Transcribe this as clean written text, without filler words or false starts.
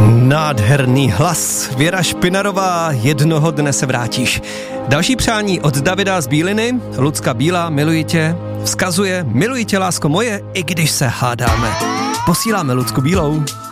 Nádherný hlas. Věra Špinarová, jednoho dne se vrátíš. Další přání od Davida z Bíliny. Lucka Bílá, miluji tě. Vzkazuje, miluji tě, lásko moje, i když se hádáme. Posíláme Lucku Bílou.